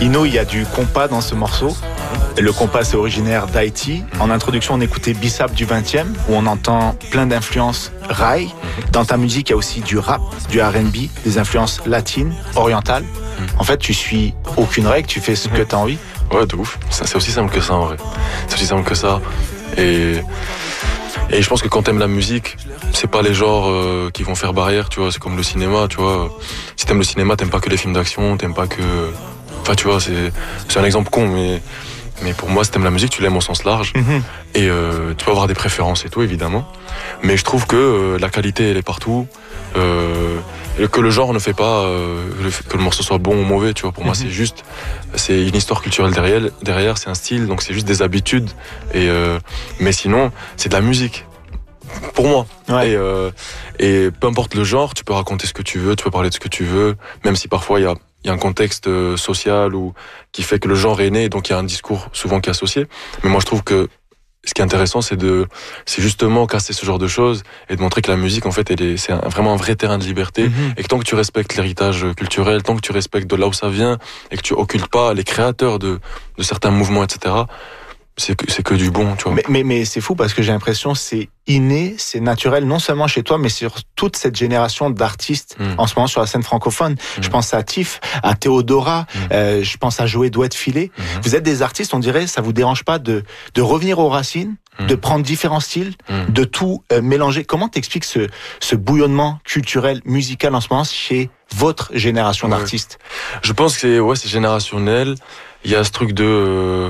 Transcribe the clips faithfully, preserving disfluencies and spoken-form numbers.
Ino, il y a du compas dans ce morceau. Le compas, c'est originaire d'Haïti. En introduction, on écoutait Bissap du vingtième, où on entend plein d'influences raï. Dans ta musique, il y a aussi du rap, du R and B, des influences latines, orientales. En fait, tu suis aucune règle, tu fais ce que tu as envie. Ouais, de ouf. C'est aussi simple que ça, en vrai. C'est aussi simple que ça. Et, et je pense que quand t'aimes la musique, c'est pas les genres euh, qui vont faire barrière, tu vois. C'est comme le cinéma, tu vois. Si t'aimes le cinéma, t'aimes pas que les films d'action, t'aimes pas que... Enfin, tu vois, c'est, c'est un exemple con, mais... Mais pour moi, si t'aimes la musique, tu l'aimes au sens large. Mm-hmm. Et euh, tu peux avoir des préférences et tout, évidemment. Mais je trouve que euh, la qualité, elle est partout. Euh, que le genre ne fait pas euh, le fait que le morceau soit bon ou mauvais, tu vois. Pour mm-hmm. moi, c'est juste... C'est une histoire culturelle derrière, derrière c'est un style, donc c'est juste des habitudes. Et, euh, mais sinon, c'est de la musique. Pour moi. Ouais. Et, euh, et peu importe le genre, tu peux raconter ce que tu veux, tu peux parler de ce que tu veux, même si parfois il y a... Il y a un contexte social ou qui fait que le genre est né, donc il y a un discours souvent qui est associé. Mais moi, je trouve que ce qui est intéressant, c'est de, c'est justement casser ce genre de choses et de montrer que la musique, en fait, elle est, c'est un, vraiment un vrai terrain de liberté. Mm-hmm. Et que tant que tu respectes l'héritage culturel, tant que tu respectes de là où ça vient et que tu occultes pas les créateurs de, de certains mouvements, et cetera, c'est que, c'est que du bon, tu vois. Mais, mais, mais c'est fou parce que j'ai l'impression que c'est inné, c'est naturel, non seulement chez toi, mais sur toute cette génération d'artistes mm. en ce moment sur la scène francophone. Mm. Je pense à Tiff, à Théodora, mm. euh, je pense à Joey Douette Filet. Mm. Vous êtes des artistes, on dirait, ça vous dérange pas de, de revenir aux racines, mm. de prendre différents styles, mm. de tout euh, mélanger. Comment t'expliques ce, ce bouillonnement culturel, musical en ce moment chez votre génération ouais. d'artistes? Je pense que c'est, ouais, c'est générationnel. Il y a ce truc de... Euh...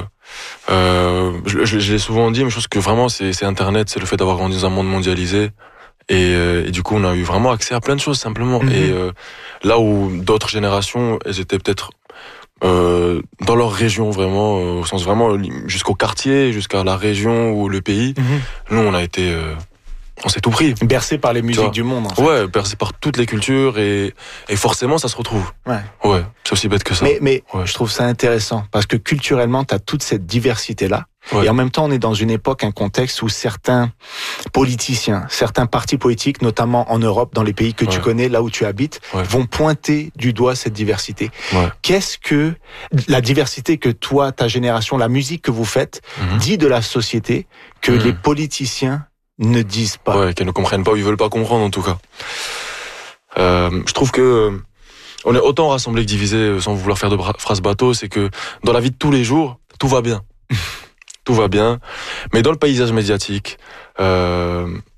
Euh, je, je, je l'ai souvent dit, mais je pense que vraiment c'est, c'est Internet, c'est le fait d'avoir grandi dans un monde mondialisé et, euh, et du coup on a eu vraiment accès à plein de choses simplement. Mm-hmm. Et euh, là où d'autres générations, elles étaient peut-être euh, dans leur région vraiment, euh, au sens vraiment jusqu'au quartier, jusqu'à la région ou le pays. Mm-hmm. Nous on a été euh, on s'est tout pris. Bercé par les musiques du monde, en fait. Ouais, bercé par toutes les cultures et, et forcément ça se retrouve. Ouais. Ouais, c'est aussi bête que ça. Mais, mais ouais. je trouve ça intéressant parce que culturellement, t'as toute cette diversité-là. Ouais. Et en même temps, on est dans une époque, un contexte où certains politiciens, certains partis politiques, notamment en Europe, dans les pays que ouais. tu connais, là où tu habites, ouais. vont pointer du doigt cette diversité. Ouais. Qu'est-ce que la diversité que toi, ta génération, la musique que vous faites, mm-hmm. dit de la société que mm-hmm. les politiciens ne disent pas? Ouais, qu'elles ne comprennent pas ou ils veulent pas comprendre en tout cas. Euh, je trouve que on est autant rassemblés que divisés, sans vouloir faire de bra- phrases bateau, c'est que dans la vie de tous les jours, tout va bien. Tout va bien. Mais dans le paysage médiatique, euh,